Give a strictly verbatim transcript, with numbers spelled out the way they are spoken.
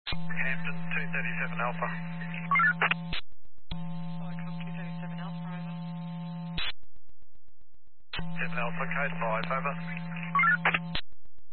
Hampton two thirty-seven Alpha. Cyclone two thirty-seven Alpha, over. seven Alpha, code five, over.